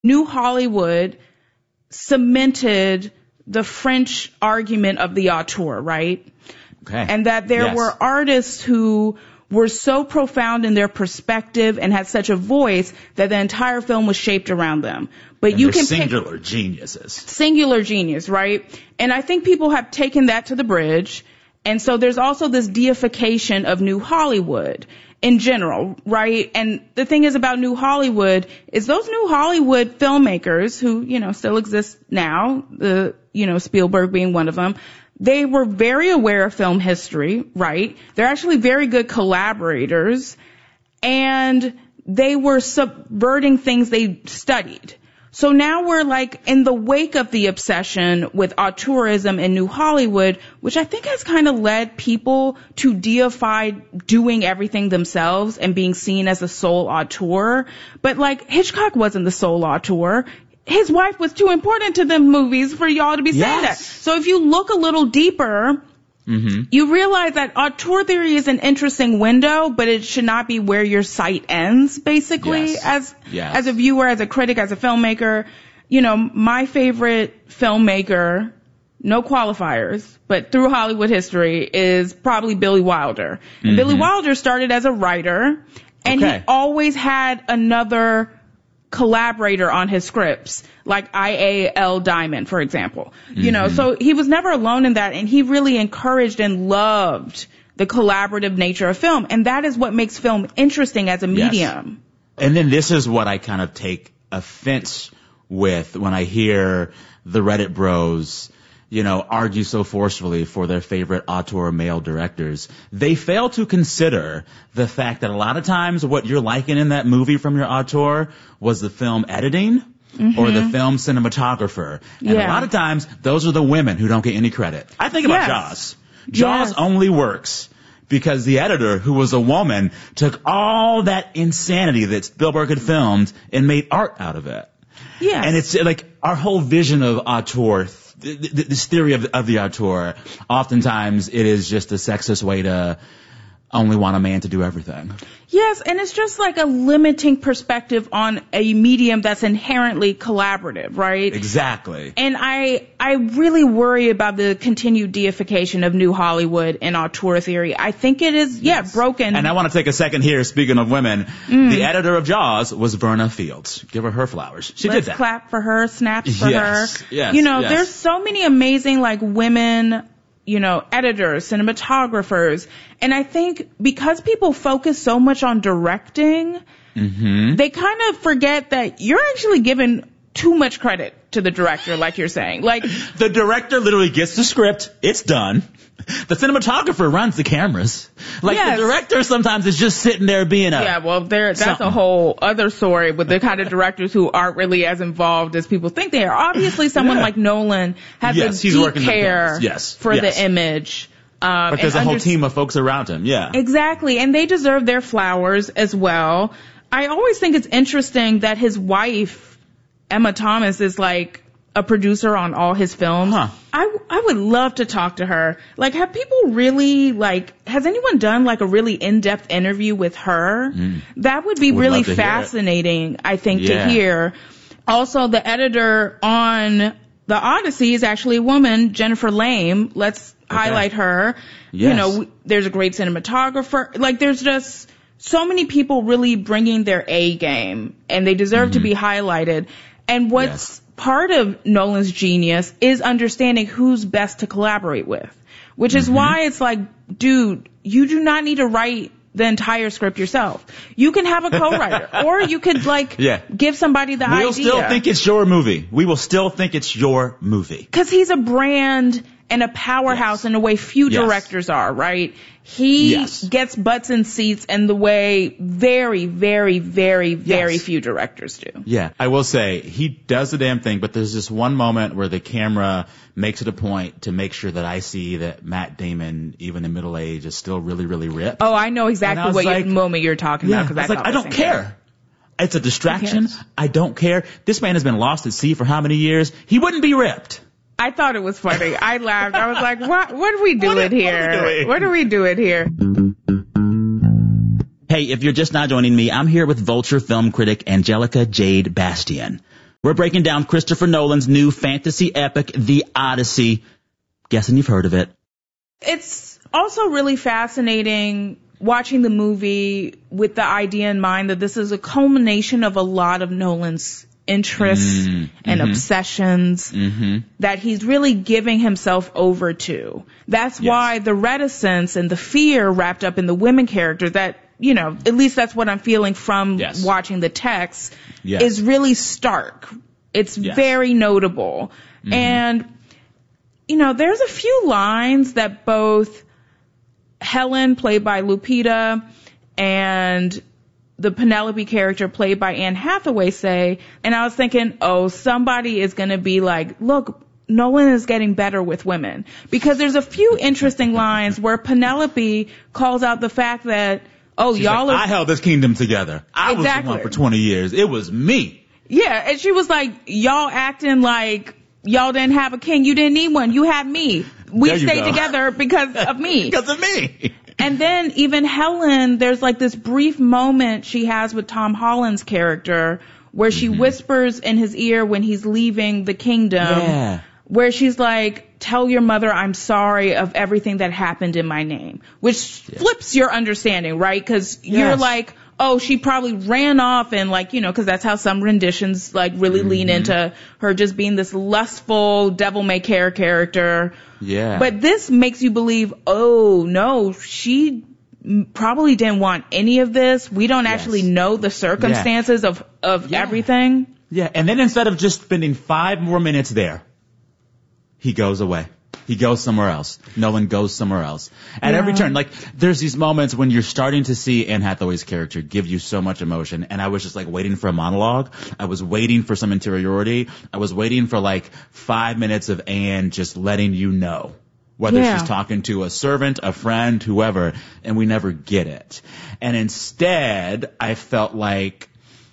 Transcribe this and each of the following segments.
New Hollywood cemented the French argument of the auteur, right? Okay. And that there were artists who were so profound in their perspective and had such a voice that the entire film was shaped around them. But you can singular geniuses. Singular genius, right? And I think people have taken that to the bridge. And so there's also this deification of New Hollywood in general, right? And the thing is about New Hollywood is those New Hollywood filmmakers who, still exist now, Spielberg being one of them, they were very aware of film history, right? They're actually very good collaborators, and they were subverting things they studied. So now we're like in the wake of the obsession with auteurism in New Hollywood, which I think has kind of led people to deify doing everything themselves and being seen as a sole auteur. But like Hitchcock wasn't the sole auteur. His wife was too important to them movies for y'all to be saying that. So if you look a little deeper, you realize that auteur theory is an interesting window, but it should not be where your sight ends, basically, as a viewer, as a critic, as a filmmaker. My favorite filmmaker, no qualifiers, but through Hollywood history, is probably Billy Wilder. And Billy Wilder started as a writer, and he always had another collaborator on his scripts, like I.A.L. Diamond, for example. So he was never alone in that, and he really encouraged and loved the collaborative nature of film, and that is what makes film interesting as a medium. And then this is what I kind of take offense with when I hear the Reddit bros, argue so forcefully for their favorite auteur male directors. They fail to consider the fact that a lot of times what you're liking in that movie from your auteur was the film editing or the film cinematographer. And a lot of times those are the women who don't get any credit. I think about Jaws. Jaws only works because the editor, who was a woman, took all that insanity that Spielberg had filmed and made art out of it. Yeah. And it's like our whole vision of auteur, this theory of the auteur, oftentimes it is just a sexist way to only want a man to do everything. Yes, and it's just like a limiting perspective on a medium that's inherently collaborative, right? Exactly. And I really worry about the continued deification of New Hollywood and auteur theory. I think it is, broken. And I want to take a second here, speaking of women. The editor of Jaws was Verna Fields. Give her flowers. She did that. Clap for her, snaps for her. Yes, there's so many amazing, women, editors, cinematographers. And I think because people focus so much on directing, they kind of forget that you're actually given too much credit to the director, like you're saying. Like, the director literally gets the script, it's done. The cinematographer runs the cameras. The director sometimes is just sitting there being that's a whole other story with the kind of directors who aren't really as involved as people think they are. Obviously, someone like Nolan has a deep care for the image. But there's a whole team of folks around him, Exactly, and they deserve their flowers as well. I always think it's interesting that his wife, Emma Thomas, is like a producer on all his films. I would love to talk to her. Have people really, has anyone done a really in-depth interview with her? That would be really fascinating, I think, to hear. Also, the editor on The Odyssey is actually a woman, Jennifer Lame. Let's highlight her. There's a great cinematographer. There's just so many people really bringing their A game, and they deserve to be highlighted. And what's part of Nolan's genius is understanding who's best to collaborate with, which is why it's dude, you do not need to write the entire script yourself. You can have a co-writer, or you could give somebody the idea. We'll still think it's your movie. We will still think it's your movie. 'Cause he's a brand and a powerhouse in a way few directors are, right? He gets butts in seats in the way very, very, very, very few directors do. Yeah, I will say, he does the damn thing, but there's this one moment where the camera makes it a point to make sure that I see that Matt Damon, even in middle age, is still really, really ripped. Oh, I know exactly what moment you're talking about. Cause I don't care. It's a distraction. I don't care. This man has been lost at sea for how many years? He wouldn't be ripped. I thought it was funny. I laughed. I was like, what are we doing here? What are we doing here? Hey, if you're just now joining me, I'm here with Vulture film critic Angelica Jade Bastian. We're breaking down Christopher Nolan's new fantasy epic, The Odyssey. Guessing you've heard of it. It's also really fascinating watching the movie with the idea in mind that this is a culmination of a lot of Nolan's interests and obsessions that he's really giving himself over to. That's why the reticence and the fear wrapped up in the women characters that, you know, at least that's what I'm feeling from watching the text, is really stark. It's very notable. And, you know, there's a few lines that both Helen, played by Lupita, and the Penelope character played by Anne Hathaway say, and I was thinking, oh, somebody is going to be like, look, Nolan is getting better with women. Because there's a few interesting lines where Penelope calls out the fact that, oh, She's y'all like, are... I held this kingdom together. I was the one for 20 years. It was me. Yeah, and she was like, y'all acting like y'all didn't have a king. You didn't need one. You had me. We stayed together because of me. Because of me. And then even Helen, there's like this brief moment she has with Tom Holland's character where she whispers in his ear when he's leaving the kingdom, where she's like, tell your mother I'm sorry of everything that happened in my name, which flips your understanding, right? Because you're like, oh, she probably ran off and like, you know, because that's how some renditions like really lean into her just being this lustful devil-may-care character. Yeah. But this makes you believe, oh, no, she probably didn't want any of this. We don't actually know the circumstances of everything. Yeah, and then instead of just spending 5 more minutes there, he goes away. He goes somewhere else. Nolan goes somewhere else. At every turn, like, there's these moments when you're starting to see Anne Hathaway's character give you so much emotion, and I was just, like, waiting for a monologue. I was waiting for some interiority. I was waiting for, like, 5 minutes of Anne just letting you know, whether she's talking to a servant, a friend, whoever, and we never get it. And instead, I felt like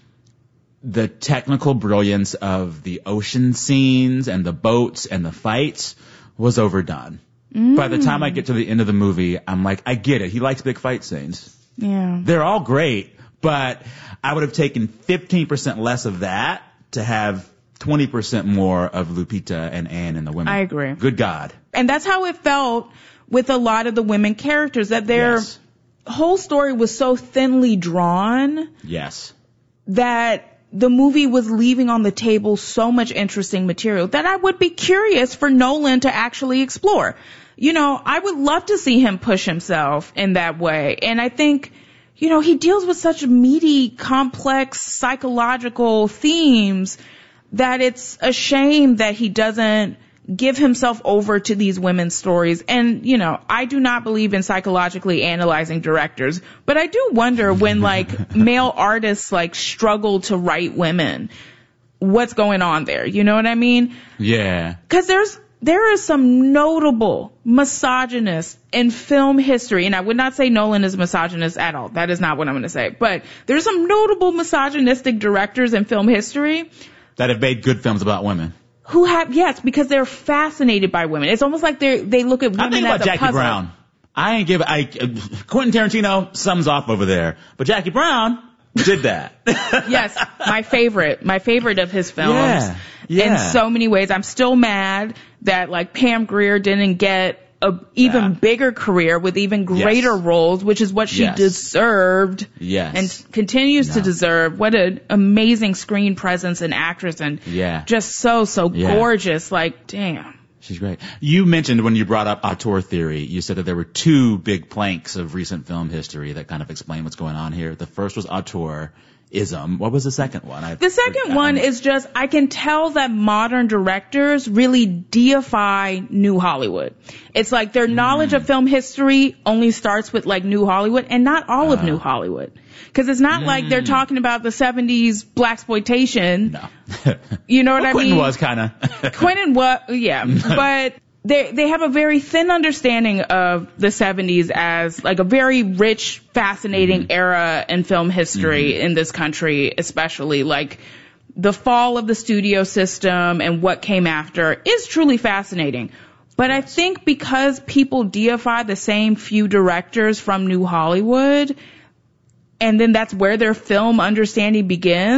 the technical brilliance of the ocean scenes and the boats and the fights was overdone. By the time I get to the end of the movie, I'm like, I get it. He likes big fight scenes. Yeah. They're all great, but I would have taken 15% less of that to have 20% more of Lupita and Anne and the women. I agree. Good God. And that's how it felt with a lot of the women characters, that their whole story was so thinly drawn. Yes. That the movie was leaving on the table so much interesting material that I would be curious for Nolan to actually explore. You know, I would love to see him push himself in that way. And I think, you know, he deals with such meaty, complex, psychological themes that it's a shame that he doesn't give himself over to these women's stories. And, you know, I do not believe in psychologically analyzing directors, but I do wonder when, like, male artists, like, struggle to write women, what's going on there? You know what I mean? Yeah. Because there is some notable misogynists in film history, and I would not say Nolan is misogynist at all. That is not what I'm going to say. But there's some notable misogynistic directors in film history that have made good films about women. Who have, yes, because they're fascinated by women. It's almost like they look at women as a puzzle. I think about Jackie Brown. Quentin Tarantino sums off over there. But Jackie Brown did that. Yes, my favorite of his films. In so many ways. I'm still mad that, like, Pam Grier didn't get a even bigger career with even greater roles, which is what she deserved and continues to deserve. What an amazing screen presence and actress, and just so gorgeous. Like, damn. She's great. You mentioned when you brought up auteur theory, you said that there were 2 big planks of recent film history that kind of explain what's going on here. The first was auteurism. What was the second one? The second one is just, I can tell that modern directors really deify New Hollywood. It's like their knowledge of film history only starts with, like, New Hollywood, and not all of New Hollywood. Because it's not like they're talking about the 70s blaxploitation. No. You know what I mean? Quentin was kind of. Quentin was, yeah. But they have a very thin understanding of the 70s as, like, a very rich, fascinating era in film history in this country, especially. Like, the fall of the studio system and what came after is truly fascinating. But I think because people deify the same few directors from New Hollywood, and then that's where their film understanding begins,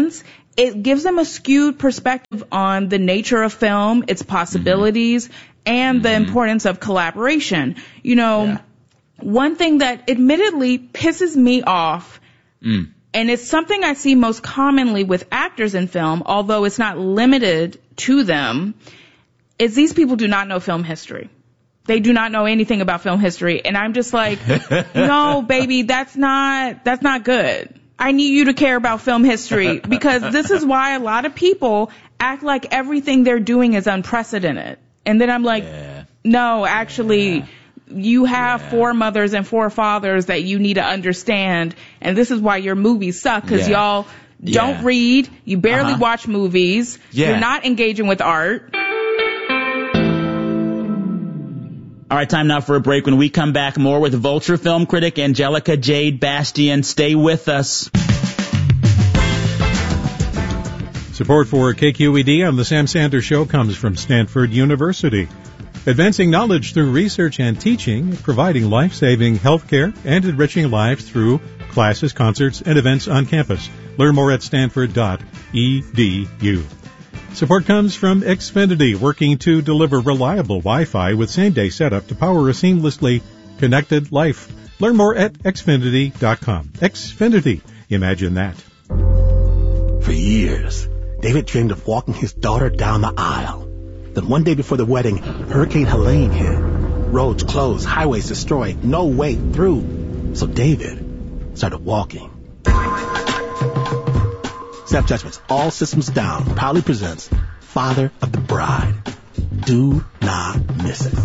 it gives them a skewed perspective on the nature of film, its possibilities, and the importance of collaboration. You know, one thing that admittedly pisses me off, and it's something I see most commonly with actors in film, although it's not limited to them, is these people do not know film history. They do not know anything about film history. And I'm just like, no, baby, that's not good. I need you to care about film history, because this is why a lot of people act like everything they're doing is unprecedented. And then I'm like, no, actually, you have foremothers and forefathers that you need to understand. And this is why your movies suck, because y'all don't read. You barely watch movies. You're not engaging with art. All right, time now for a break. When we come back, more with Vulture film critic Angelica Jade Bastien. Stay with us. Support for KQED on the Sam Sanders Show comes from Stanford University. Advancing knowledge through research and teaching, providing life-saving healthcare, and enriching lives through classes, concerts, and events on campus. Learn more at stanford.edu. Support comes from Xfinity, working to deliver reliable Wi-Fi with same-day setup to power a seamlessly connected life. Learn more at Xfinity.com. Xfinity. Imagine that. For years, David dreamed of walking his daughter down the aisle. Then one day before the wedding, Hurricane Helene hit. Roads closed, highways destroyed, no way through. So David started walking. Snap Judgments, All Systems Down, proudly presents Father of the Bride. Do not miss it.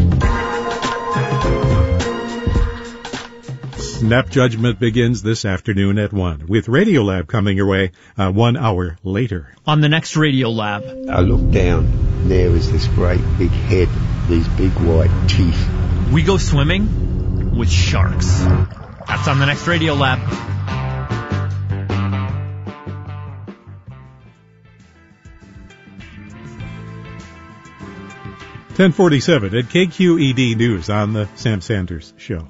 Snap Judgment begins this afternoon at 1, with Radiolab coming your way 1 hour later. On the next Radiolab. I look down, there is this great big head, these big white teeth. We go swimming with sharks. That's on the next Radiolab. 1047 at KQED News on the Sam Sanders Show.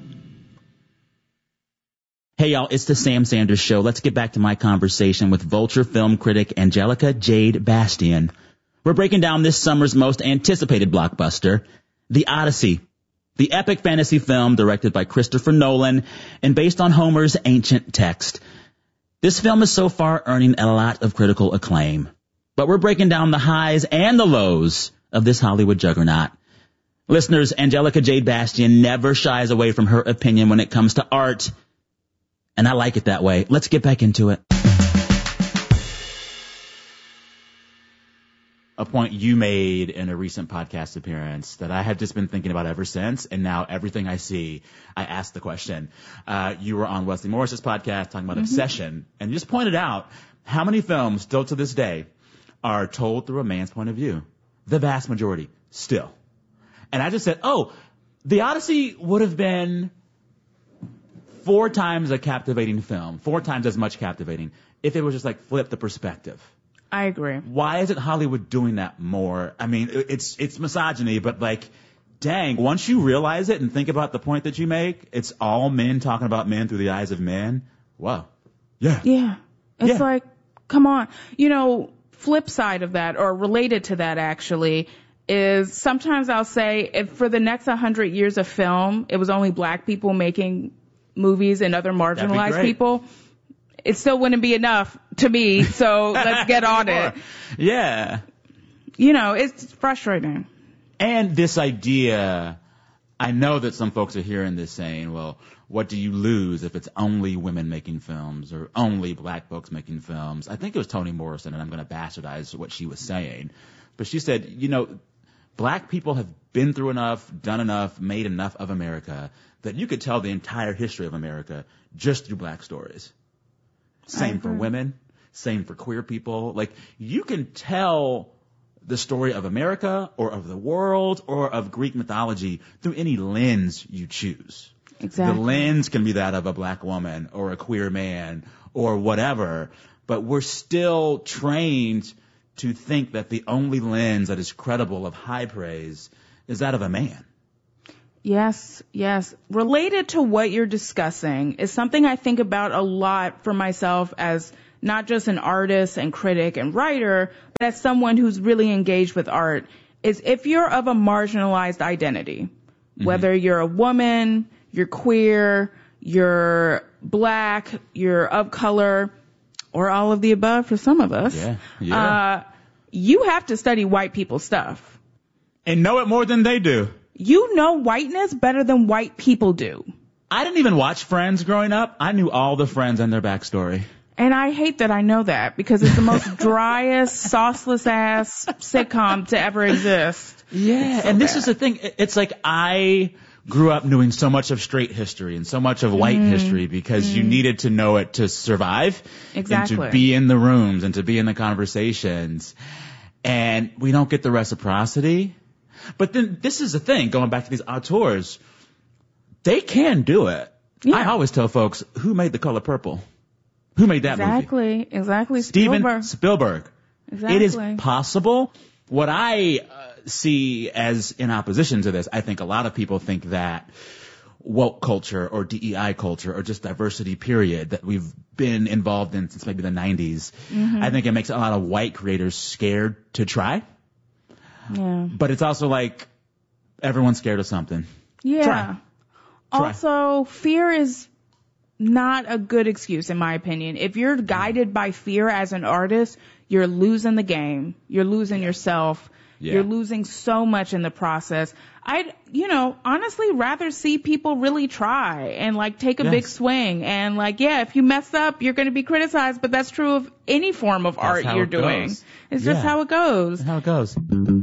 Hey y'all, it's the Sam Sanders Show. Let's get back to my conversation with Vulture film critic Angelica Jade Bastien. We're breaking down this summer's most anticipated blockbuster, The Odyssey, the epic fantasy film directed by Christopher Nolan and based on Homer's ancient text. This film is so far earning a lot of critical acclaim, but we're breaking down the highs and the lows of this Hollywood juggernaut. Listeners, Angelica Jade Bastien never shies away from her opinion when it comes to art, and I like it that way. Let's get back into it. A point you made in a recent podcast appearance that I have just been thinking about ever since, and now everything I see, I ask the question. You were on Wesley Morris's podcast talking about obsession, and you just pointed out how many films still to this day are told through a man's point of view. The vast majority, still. And I just said, The Odyssey would have been 4 times a captivating film, 4 times as much captivating, if it was just like flip the perspective. I agree. Why isn't Hollywood doing that more? I mean, it's misogyny, but like, dang, once you realize it and think about the point that you make, it's all men talking about men through the eyes of men. Wow. Yeah. Yeah. It's like, come on. You know, flip side of that, or related to that actually, is sometimes I'll say if for the next 100 years of film, it was only black people making movies and other marginalized people, it still wouldn't be enough to me. So let's get on it. Yeah. You know, it's frustrating. And this idea, I know that some folks are hearing this saying, well, what do you lose if it's only women making films or only black folks making films? I think it was Toni Morrison, and I'm going to bastardize what she was saying. But she said, you know, black people have been through enough, done enough, made enough of America that you could tell the entire history of America just through black stories. Same for women, same for queer people. Like, you can tell the story of America or of the world or of Greek mythology through any lens you choose. Exactly. The lens can be that of a black woman or a queer man or whatever, but we're still trained to think that the only lens that is credible of high praise is that of a man. Yes, yes. Related to what you're discussing is something I think about a lot for myself as not just an artist and critic and writer, but as someone who's really engaged with art, is if you're of a marginalized identity, whether you're a woman, you're queer, you're black, you're of color, or all of the above for some of us, you have to study white people's stuff. And know it more than they do. You know whiteness better than white people do. I didn't even watch Friends growing up. I knew all the Friends and their backstory. And I hate that I know that because it's the most driest, sauceless ass sitcom to ever exist. Yeah, and this is the thing. It's like I grew up knowing so much of straight history and so much of white history because you needed to know it to survive. Exactly. And to be in the rooms and to be in the conversations. And we don't get the reciprocity. But then this is the thing, going back to these auteurs, they can do it. Yeah. I always tell folks, who made The Color Purple? Who made that movie? Exactly. Steven Spielberg. Exactly. It is possible. What I see as in opposition to this, I think a lot of people think that woke culture or DEI culture or just diversity period that we've been involved in since maybe the 90s, I think it makes a lot of white creators scared to try. Yeah. But it's also like everyone's scared of something. Yeah. Try. Also, fear is not a good excuse, in my opinion. If you're guided by fear as an artist, you're losing the game. You're losing yourself. Yeah. You're losing so much in the process. I'd, honestly rather see people really try and like take a big swing and like, if you mess up, you're going to be criticized, but that's true of any form of art you're doing. It's just how it goes. That's how it goes.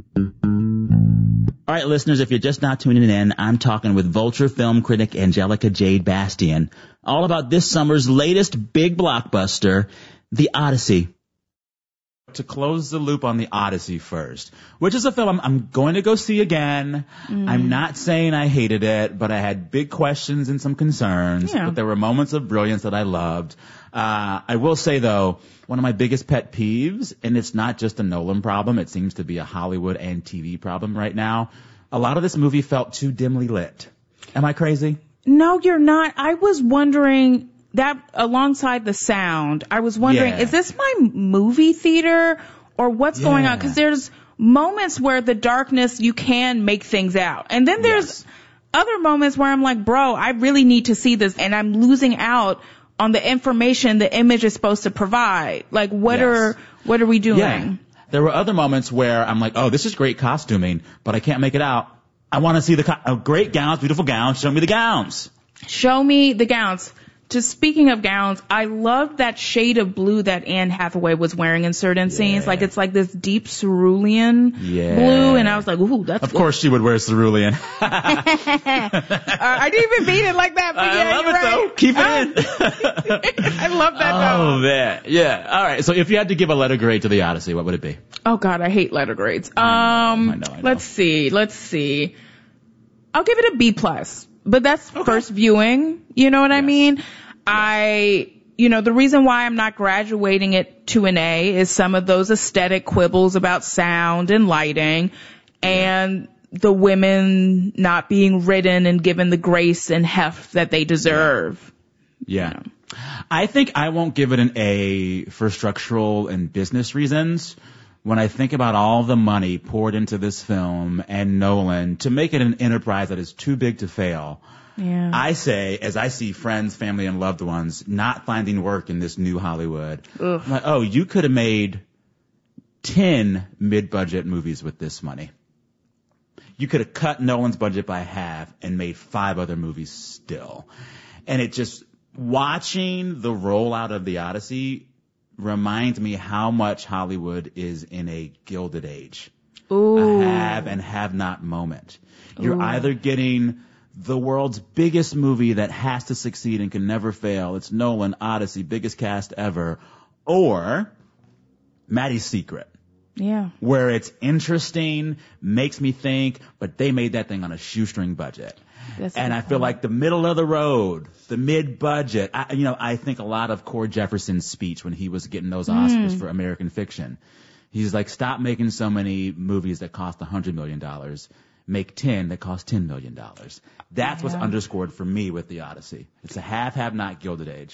All right, listeners, if you're just now tuning in, I'm talking with Vulture film critic Angelica Jade Bastian all about this summer's latest big blockbuster, The Odyssey. To close the loop on The Odyssey first, which is a film I'm going to go see again. I'm not saying I hated it, but I had big questions and some concerns, but there were moments of brilliance that I loved. I will say, though, one of my biggest pet peeves, and it's not just a Nolan problem, it seems to be a Hollywood and TV problem right now, a lot of this movie felt too dimly lit. Am I crazy? No, you're not. I was wondering that alongside the sound, I was wondering, is this my movie theater or what's going on? Because there's moments where the darkness, you can make things out. And then there's other moments where I'm like, bro, I really need to see this, and I'm losing out on the information the image is supposed to provide. Like, what are we doing? Yeah. There were other moments where I'm like, oh, this is great costuming, but I can't make it out. I want to see the great gowns, beautiful gowns. Show me the gowns. Show me the gowns. Just speaking of gowns, I loved that shade of blue that Anne Hathaway was wearing in certain scenes. Like, it's like this deep cerulean blue, and I was like, ooh, that's Of course she would wear cerulean. I didn't even mean it like that, but I love it, right. though. Keep it in. I love that, though. Oh, man. Yeah. All right. So if you had to give a letter grade to The Odyssey, what would it be? Oh, God, I hate letter grades. I know. Let's see. I'll give it a B+. But that's first viewing. You know what I mean? The reason why I'm not graduating it to an A is some of those aesthetic quibbles about sound and lighting and the women not being ridden and given the grace and heft that they deserve. Yeah. I think I won't give it an A for structural and business reasons. When I think about all the money poured into this film and Nolan to make it an enterprise that is too big to fail, I say, as I see friends, family, and loved ones not finding work in this new Hollywood, I'm like, oh, you could have made 10 mid-budget movies with this money. You could have cut Nolan's budget by half and made 5 other movies still. And it just, watching the rollout of The Odyssey reminds me how much Hollywood is in a gilded age. Ooh. A have and have not moment. You're either getting the world's biggest movie that has to succeed and can never fail. It's Nolan, Odyssey, biggest cast ever. Or Maddie's Secret. Yeah. Where it's interesting, makes me think, but they made that thing on a shoestring budget. And I feel like the middle of the road, the mid-budget, I think a lot of Cord Jefferson's speech when he was getting those Oscars for American Fiction. He's like, stop making so many movies that cost $100 million. Make 10 that cost $10 million. That's what's underscored for me with The Odyssey. It's a have not Gilded Age.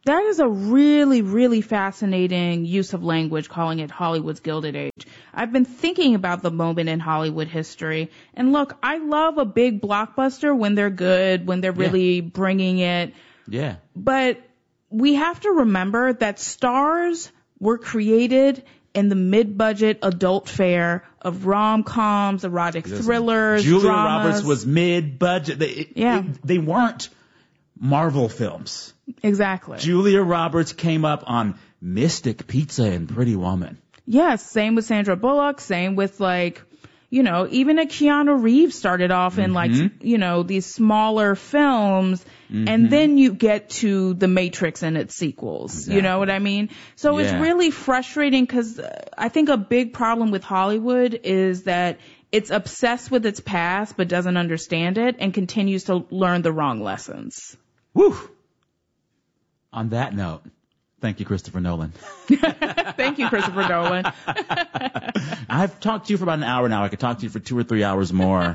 That is a really, really fascinating use of language, calling it Hollywood's Gilded Age. I've been thinking about the moment in Hollywood history. And look, I love a big blockbuster when they're good, when they're really bringing it. Yeah. But we have to remember that stars were created in the mid-budget adult fare of rom-coms, erotic thrillers, Julia dramas. Roberts was mid-budget. They weren't Marvel films. Exactly. Julia Roberts came up on Mystic Pizza and Pretty Woman. Yes, same with Sandra Bullock, same with even a Keanu Reeves started off in these smaller films, and then you get to The Matrix and its sequels. Exactly. You know what I mean? So it's really frustrating because I think a big problem with Hollywood is that it's obsessed with its past but doesn't understand it and continues to learn the wrong lessons. Woo! On that note, thank you, Christopher Nolan. Thank you, Christopher Nolan. I've talked to you for about an hour now. I could talk to you for 2 or 3 hours more.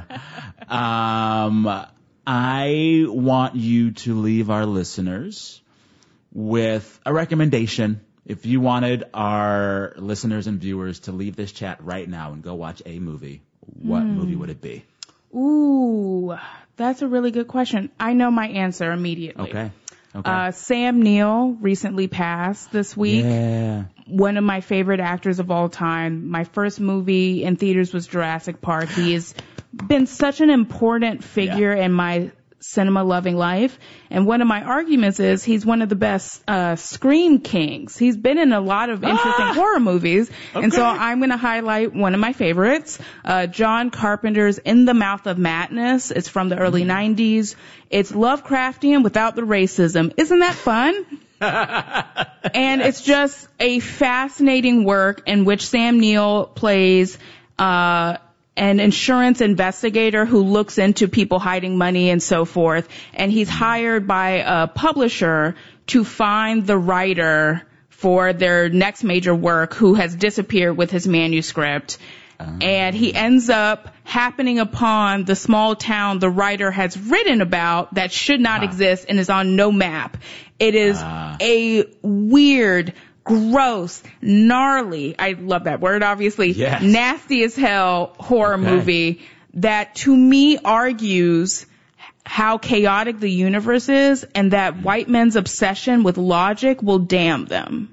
I want you to leave our listeners with a recommendation. If you wanted our listeners and viewers to leave this chat right now and go watch a movie, what movie would it be? Ooh, that's a really good question. I know my answer immediately. Okay. Sam Neill recently passed this week. Yeah. One of my favorite actors of all time. My first movie in theaters was Jurassic Park. He has been such an important figure in my cinema-loving life. And one of my arguments is he's one of the best scream kings. He's been in a lot of interesting horror movies. Okay. And so I'm going to highlight one of my favorites, John Carpenter's In the Mouth of Madness. It's from the early 90s. It's Lovecraftian without the racism. Isn't that fun? And it's just a fascinating work in which Sam Neill plays an insurance investigator who looks into people hiding money and so forth. And he's hired by a publisher to find the writer for their next major work who has disappeared with his manuscript. And he ends up happening upon the small town the writer has written about that should not exist and is on no map. It is a weird, gross, gnarly, I love that word obviously, nasty as hell horror movie that to me argues how chaotic the universe is and that white men's obsession with logic will damn them.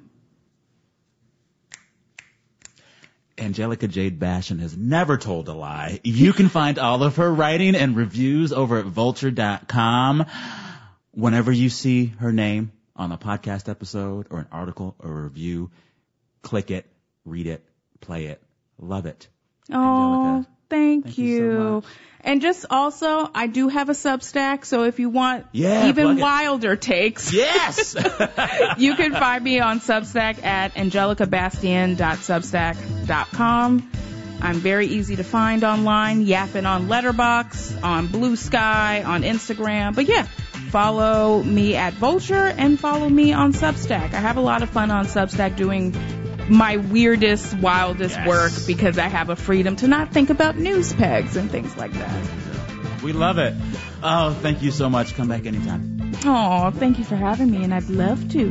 Angelica Jade Bashan has never told a lie. You can find all of her writing and reviews over at vulture.com. Whenever you see her name on a podcast episode or an article or a review, click it, read it, play it, love it. Oh, Angelica, thank you. So much. And just also, I do have a Substack, so if you want even wilder takes, you can find me on Substack at angelicabastian.substack.com. I'm very easy to find online, yapping on Letterboxd, on Blue Sky, on Instagram. But follow me at Vulture and follow me on Substack. I have a lot of fun on Substack doing my weirdest, wildest work because I have a freedom to not think about news pegs and things like that. We love it. Oh, thank you so much. Come back anytime. Oh, thank you for having me, and I'd love to.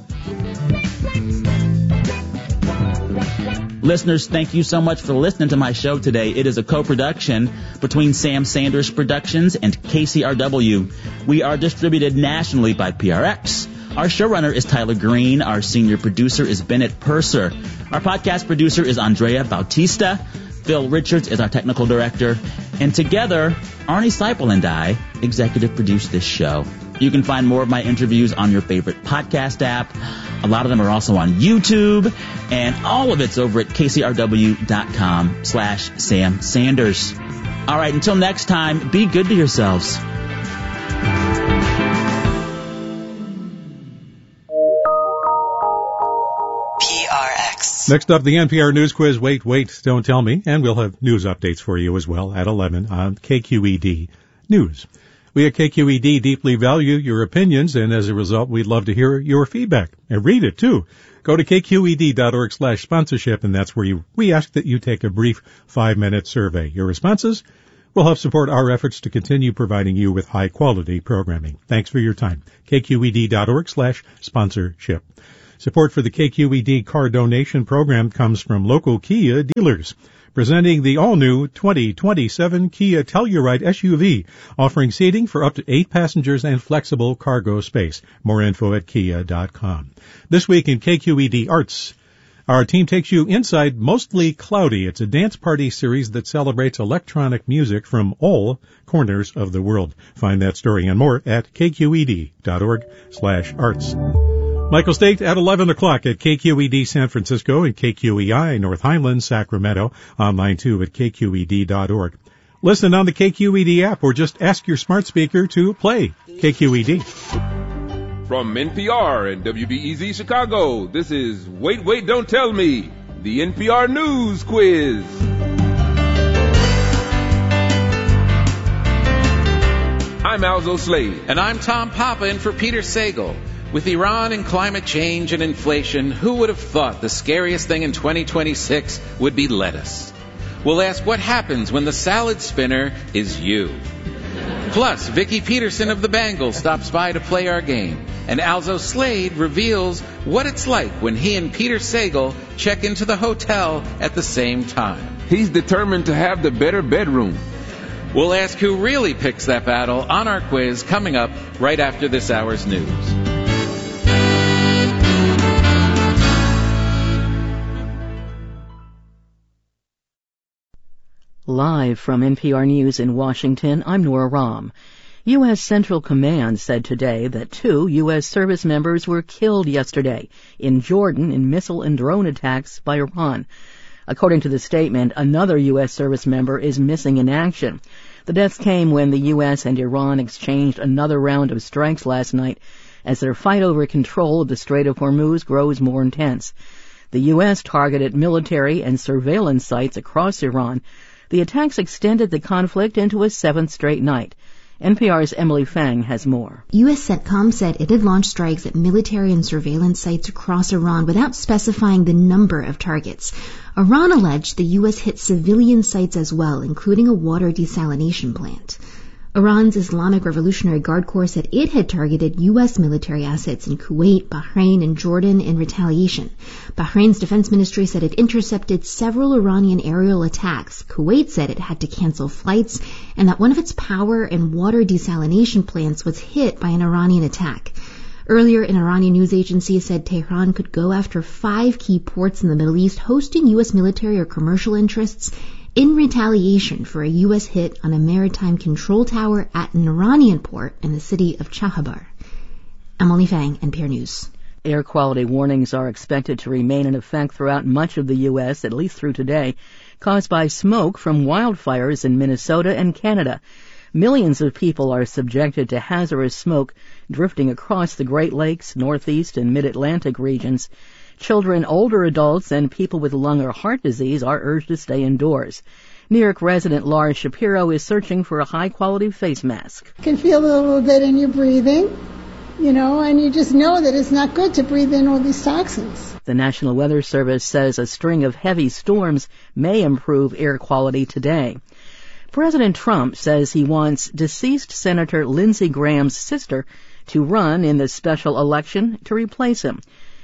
Listeners, thank you so much for listening to my show today. It is a co-production between Sam Sanders Productions and KCRW. We are distributed nationally by PRX. Our showrunner is Tyler Green. Our senior producer is Bennett Purser. Our podcast producer is Andrea Bautista. Phil Richards is our technical director. And together, Arnie Seipel and I executive produce this show. You can find more of my interviews on your favorite podcast app. A lot of them are also on YouTube. And all of it's over at kcrw.com/Sam Sanders. All right, until next time, be good to yourselves. Next up, the NPR News Quiz, Wait, Don't Tell Me, and we'll have news updates for you as well at 11 on KQED News. We at KQED deeply value your opinions, and as a result, we'd love to hear your feedback. And read it, too. Go to kqed.org/sponsorship, and that's where we ask that you take a brief 5-minute survey. Your responses will help support our efforts to continue providing you with high-quality programming. Thanks for your time. KQED.org/sponsorship. Support for the KQED car donation program comes from local Kia dealers, presenting the all-new 2027 Kia Telluride SUV, offering seating for up to 8 passengers and flexible cargo space. More info at kia.com. This week in KQED Arts, our team takes you inside Mostly Cloudy. It's a dance party series that celebrates electronic music from all corners of the world. Find that story and more at kqed.org/arts. Michael State at 11 o'clock at KQED San Francisco and KQEI North Highlands, Sacramento. Online too at kqed.org. Listen on the KQED app or just ask your smart speaker to play KQED. From NPR and WBEZ Chicago, this is Wait, Wait, Don't Tell Me, the NPR News Quiz. I'm Alzo Slade. And I'm Tom Papa in for Peter Sagal. With Iran and climate change and inflation, who would have thought the scariest thing in 2026 would be lettuce? We'll ask what happens when the salad spinner is you. Plus, Vicki Peterson of the Bangles stops by to play our game. And Alzo Slade reveals what it's like when he and Peter Sagal check into the hotel at the same time. He's determined to have the better bedroom. We'll ask who really picks that battle on our quiz coming up right after this hour's news. Live from NPR News in Washington, I'm Nora Rahm. U.S. Central Command said today that 2 U.S. service members were killed yesterday in Jordan in missile and drone attacks by Iran. According to the statement, another U.S. service member is missing in action. The deaths came when the U.S. and Iran exchanged another round of strikes last night as their fight over control of the Strait of Hormuz grows more intense. The U.S. targeted military and surveillance sites across Iran. The attacks extended the conflict into a 7th straight night. NPR's Emily Fang has more. U.S. CENTCOM said it had launched strikes at military and surveillance sites across Iran without specifying the number of targets. Iran alleged the U.S. hit civilian sites as well, including a water desalination plant. Iran's Islamic Revolutionary Guard Corps said it had targeted U.S. military assets in Kuwait, Bahrain, and Jordan in retaliation. Bahrain's defense ministry said it intercepted several Iranian aerial attacks. Kuwait said it had to cancel flights and that one of its power and water desalination plants was hit by an Iranian attack. Earlier, an Iranian news agency said Tehran could go after 5 key ports in the Middle East hosting U.S. military or commercial interests in retaliation for a U.S. hit on a maritime control tower at an Iranian port in the city of Chahabar. Emily Fang, NPR News. Air quality warnings are expected to remain in effect throughout much of the U.S., at least through today, caused by smoke from wildfires in Minnesota and Canada. Millions of people are subjected to hazardous smoke drifting across the Great Lakes, Northeast, and Mid-Atlantic regions. Children, older adults, and people with lung or heart disease are urged to stay indoors. New York resident Laura Shapiro is searching for a high-quality face mask. You can feel it a little bit in your breathing, and you just know that it's not good to breathe in all these toxins. The National Weather Service says a string of heavy storms may improve air quality today. President Trump says he wants deceased Senator Lindsey Graham's sister to run in the special election to replace him.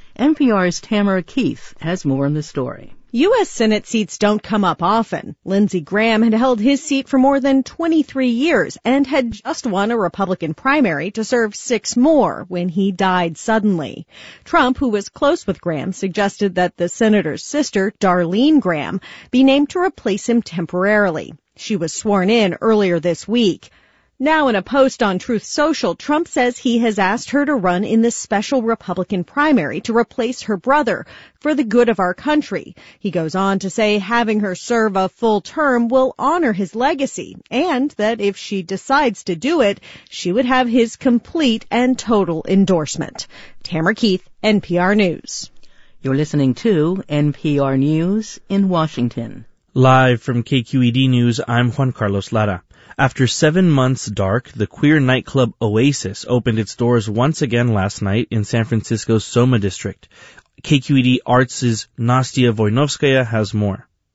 NPR's Tamara Keith has more on the story. U.S. Senate seats don't come up often. Lindsey Graham had held his seat for more than 23 years and had just won a Republican primary to serve 6 more when he died suddenly. Trump, who was close with Graham, suggested that the senator's sister, Darlene Graham, be named to replace him temporarily. She was sworn in earlier this week. Now, in a post on Truth Social, Trump says he has asked her to run in the special Republican primary to replace her brother for the good of our country. He goes on to say having her serve a full term will honor his legacy and that if she decides to do it, she would have his complete and total endorsement. Tamara Keith, NPR News. You're listening to NPR News in Washington. Live from KQED News, I'm Juan Carlos Lara. After 7 months dark, the queer nightclub Oasis opened its doors once again last night in San Francisco's Soma district. KQED Arts' Nastia Voinovskaya has more.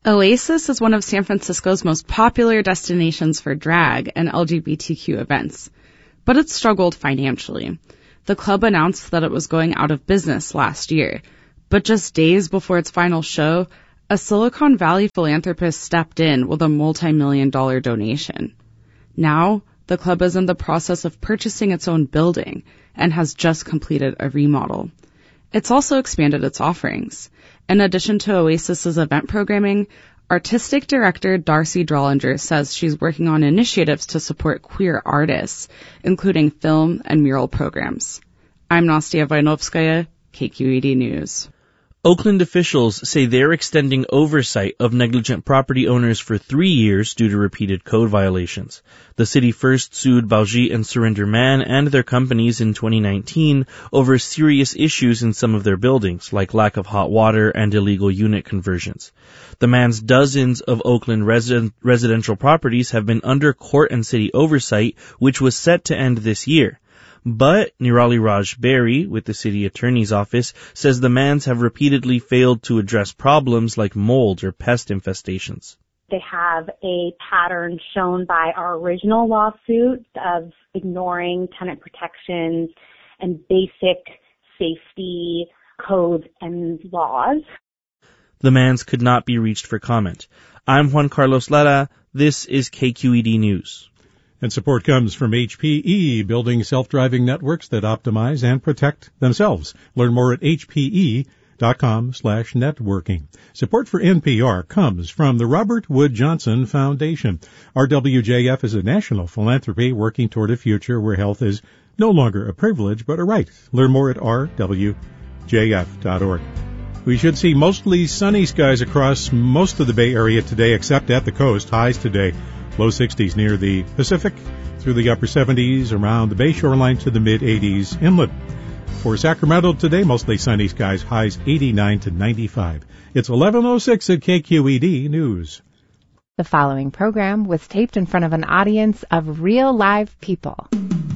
Oasis is one of San Francisco's most popular destinations for drag and LGBTQ events, but it struggled financially. The club announced that it was going out of business last year, but just days before its final show, a Silicon Valley philanthropist stepped in with a multi-million-dollar donation. Now, the club is in the process of purchasing its own building and has just completed a remodel. It's also expanded its offerings. In addition to Oasis's event programming, artistic director Darcy Drollinger says she's working on initiatives to support queer artists, including film and mural programs. I'm Nastia Vainovskaya, KQED News. Oakland officials say they're extending oversight of negligent property owners for 3 years due to repeated code violations. The city first sued Baljeet and Surinder Mann and their companies in 2019 over serious issues in some of their buildings, like lack of hot water and illegal unit conversions. The Manns' dozens of Oakland residential properties have been under court and city oversight, which was set to end this year. But Nirali Raj Berry, with the city attorney's office, says the Manns have repeatedly failed to address problems like mold or pest infestations. They have a pattern shown by our original lawsuit of ignoring tenant protections and basic safety codes and laws. The Manns could not be reached for comment. I'm Juan Carlos Lara. This is KQED News. And support comes from HPE, building self-driving networks that optimize and protect themselves. Learn more at hpe.com/networking. Support for NPR comes from the Robert Wood Johnson Foundation. RWJF is a national philanthropy working toward a future where health is no longer a privilege but a right. Learn more at rwjf.org. We should see mostly sunny skies across most of the Bay Area today, except at the coast. Highs today, low 60s near the Pacific, through the upper 70s around the Bay shoreline to the mid-80s inland. For Sacramento today, mostly sunny skies, highs 89 to 95. It's 11:06 at KQED News. The following program was taped in front of an audience of real live people.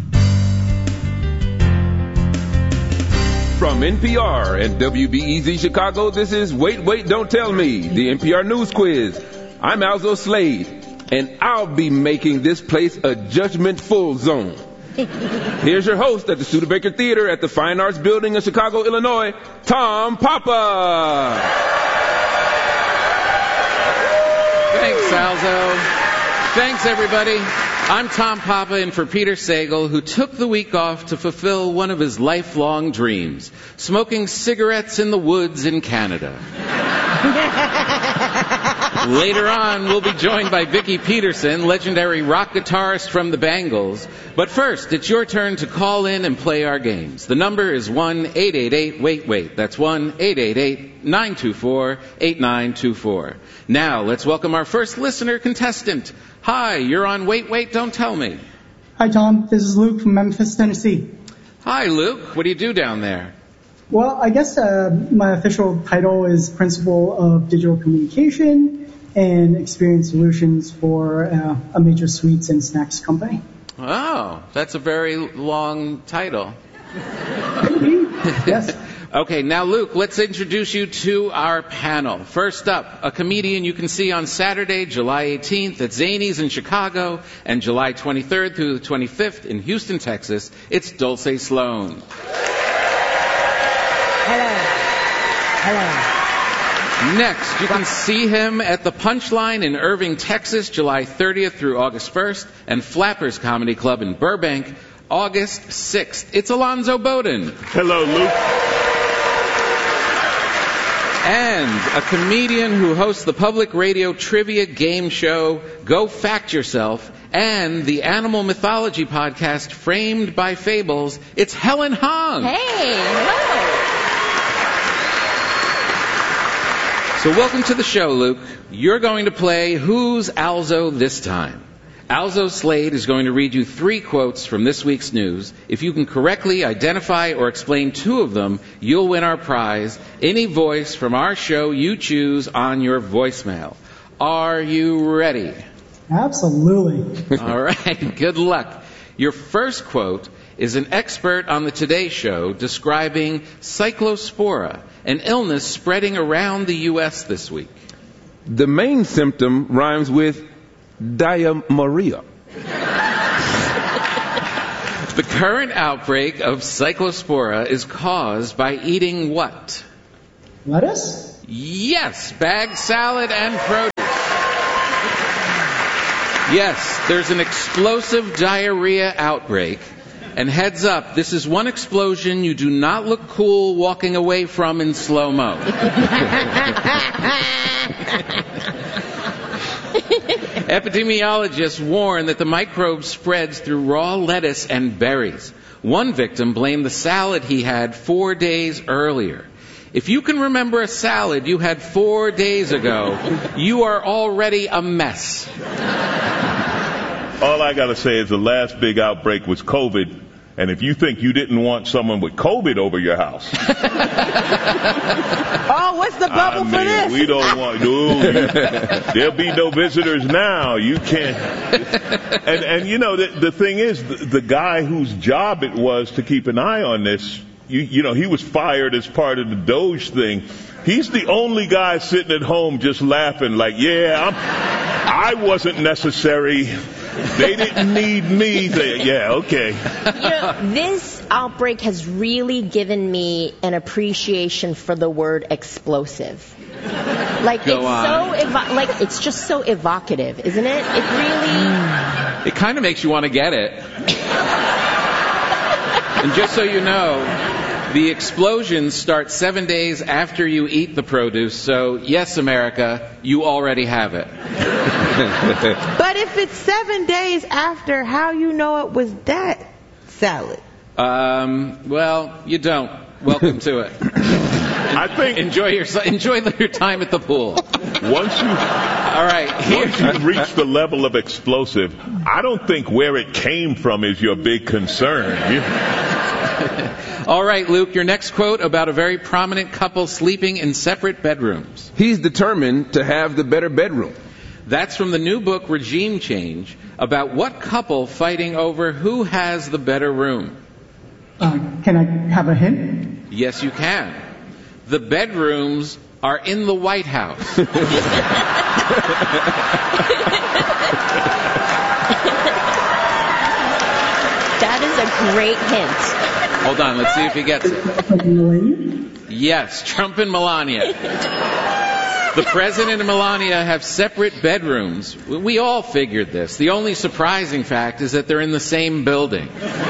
From NPR and WBEZ Chicago, this is Wait, Wait, Don't Tell Me, the NPR News Quiz. I'm Alzo Slade, and I'll be making this place a judgment-full zone. Here's your host at the Studebaker Theater at the Fine Arts Building in Chicago, Illinois, Tom Papa. Thanks, Alzo. Thanks, everybody. I'm Tom Papa in for Peter Sagal, who took the week off to fulfill one of his lifelong dreams, smoking cigarettes in the woods in Canada. Later on, we'll be joined by Vicki Peterson, legendary rock guitarist from the Bangles. But first, it's your turn to call in and play our games. The number is 1-888-WAIT-WAIT. That's 1-888-924-8924. Now, let's welcome our first listener contestant. Hi, you're on Wait, Wait, Don't Tell Me. Hi, Tom. This is Luke from Memphis, Tennessee. Hi, Luke. What do you do down there? Well, I guess my official title is Principal of Digital Communication and Experience Solutions for a major sweets and snacks company. Oh, that's a very long title. Yes. Okay, now, Luke, let's introduce you to our panel. First up, a comedian you can see on Saturday, July 18th at Zanies in Chicago, and July 23rd through the 25th in Houston, Texas. It's Dulce Sloan. Hello. Next, you can see him at the Punchline in Irving, Texas, July 30th through August 1st, and Flappers Comedy Club in Burbank, August 6th. It's Alonzo Bowden. Hello, Luke. And a comedian who hosts the public radio trivia game show Go Fact Yourself and the animal mythology podcast Framed by Fables. It's Helen Hong. Hey, hello. So welcome to the show, Luke. You're going to play Who's Alzo this time. Alzo Slade is going to read you 3 quotes from this week's news. If you can correctly identify or explain 2 of them, you'll win our prize. Any voice from our show you choose on your voicemail. Are you ready? Absolutely. All right, good luck. Your first quote is an expert on the Today Show describing cyclospora, an illness spreading around the U.S. this week. The main symptom rhymes with diarrhea. The current outbreak of Cyclospora is caused by eating what? Lettuce? Yes, bagged salad and produce. Yes, there's an explosive diarrhea outbreak. And heads up, this is one explosion you do not look cool walking away from in slow-mo. Epidemiologists warn that the microbe spreads through raw lettuce and berries. One victim blamed the salad he had 4 days earlier. If you can remember a salad you had 4 days ago, you are already a mess. All I got to say is the last big outbreak was COVID. And if you think you didn't want someone with COVID over your house. Oh, what's the bubble for this? We don't want, there'll be no visitors now. You can't. And you know, the thing is, the guy whose job it was to keep an eye on this, you know, he was fired as part of the Doge thing. He's the only guy sitting at home just laughing like, I wasn't necessary. They didn't need me. Okay. You know, this outbreak has really given me an appreciation for the word explosive. Like, it's just so evocative, isn't it? It really... It kind of makes you want to get it. And just so you know, the explosions start 7 days after you eat the produce. So, yes, America, you already have it. But if it's 7 days after, how you know it was that salad? Well, you don't. Welcome to it. I think enjoy your time at the pool. Once you reach the level of explosive, I don't think where it came from is your big concern. All right, Luke, your next quote about a very prominent couple sleeping in separate bedrooms. He's determined to have the better bedroom. That's from the new book, Regime Change, about what couple fighting over who has the better room. Can I have a hint? Yes, you can. The bedrooms are in the White House. That is a great hint. Hold on, let's see if he gets it. Yes, Trump and Melania. The president and Melania have separate bedrooms. We all figured this. The only surprising fact is that they're in the same building.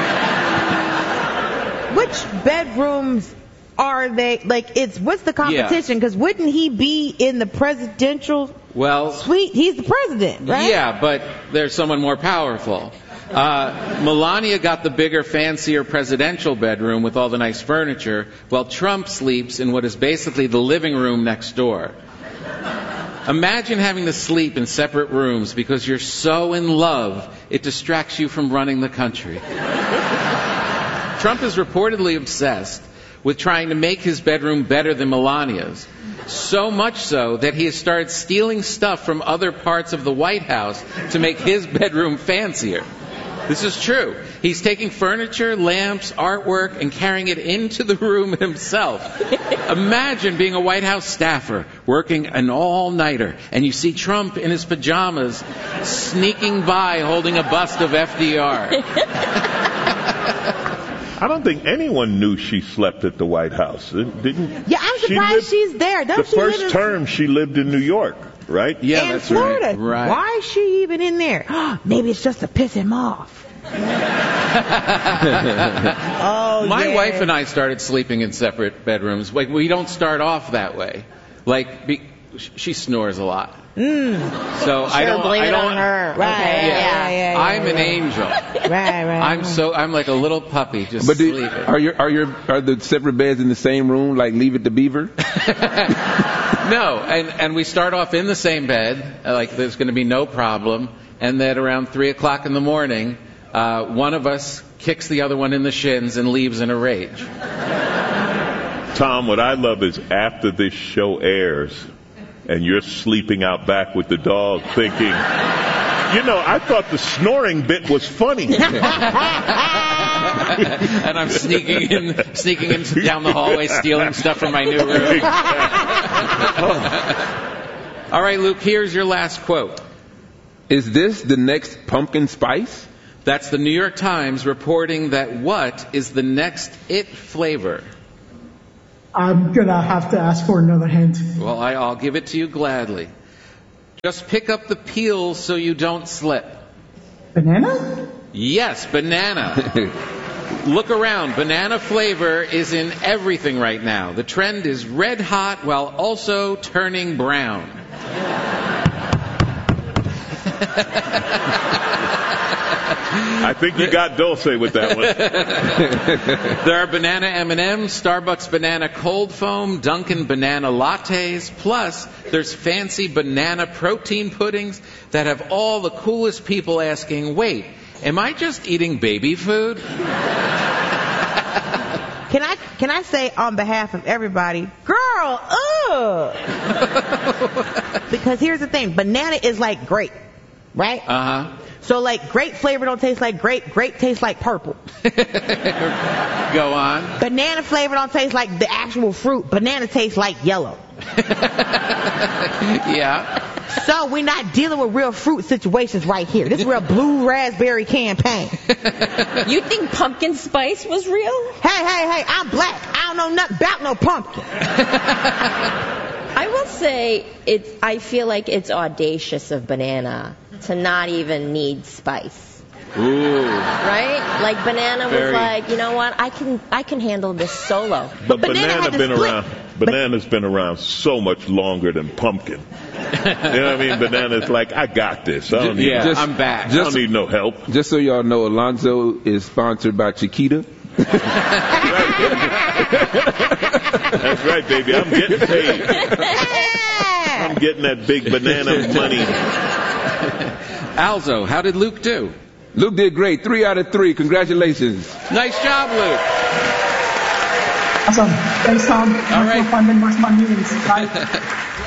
Which bedrooms are they? Like, what's the competition? Because wouldn't he be in the presidential suite? He's the president, right? Yeah, but there's someone more powerful. Melania got the bigger, fancier presidential bedroom with all the nice furniture, while Trump sleeps in what is basically the living room next door. Imagine having to sleep in separate rooms because you're so in love, it distracts you from running the country. Trump is reportedly obsessed with trying to make his bedroom better than Melania's. So much so that he has started stealing stuff from other parts of the White House to make his bedroom fancier. This is true. He's taking furniture, lamps, artwork, and carrying it into the room himself. Imagine being a White House staffer, working an all-nighter, and you see Trump in his pajamas sneaking by holding a bust of FDR. I don't think anyone knew she slept at the White House. Didn't? Yeah, I'm surprised she's there. The first term she lived in New York, right? Yeah, in that's Florida. Right. Why is she even in there? Maybe it's just to piss him off. My wife and I started sleeping in separate bedrooms. Like, we don't start off that way. Like, she snores a lot. So I don't blame it on her. Right. Okay, yeah. I'm an angel. Right. I'm like a little puppy just But sleeping. are the separate beds in the same room, like Leave It to Beaver? No, and we start off in the same bed, like there's going to be no problem, and then around 3 o'clock in the morning, one of us kicks the other one in the shins and leaves in a rage. Tom, what I love is after this show airs, and you're sleeping out back with the dog thinking, I thought the snoring bit was funny. And I'm sneaking in down the hallway, stealing stuff from my new room. All right, Luke, here's your last quote. Is this the next pumpkin spice? That's the New York Times reporting that what is the next it flavor? I'm gonna have to ask for another hint. Well, I'll give it to you gladly. Just pick up the peels so you don't slip. Banana? Yes, banana. Look around. Banana flavor is in everything right now. The trend is red hot while also turning brown. I think you got Dulce with that one. There are banana M&Ms, Starbucks banana cold foam, Dunkin' banana lattes, plus there's fancy banana protein puddings that have all the coolest people asking, wait, am I just eating baby food? Can I say on behalf of everybody, girl, ugh. Because here's the thing, banana is like grape, right? Uh-huh. So like grape flavor don't taste like grape tastes like purple. Go on. Banana flavor don't taste like the actual fruit. Banana tastes like yellow. Yeah. So we're not dealing with real fruit situations right here. This is real blue raspberry campaign. You think pumpkin spice was real? Hey, I'm black. I don't know nothing about no pumpkin. I will say I feel like it's audacious of banana to not even need spice. Ooh. Right? Like banana was like, you know what? I can handle this solo. But banana's been around so much longer than pumpkin. You know what I mean? Banana's like, I got this. I don't need I'm back. I don't need no help. Just so y'all know, Alonzo is sponsored by Chiquita. That's right, baby. I'm getting paid. I'm getting that big banana money. Alzo, how did Luke do? Luke did great. 3 out of 3. Congratulations. Nice job, Luke. Awesome. Thanks, Tom. All right. Fun in my meetings. Bye.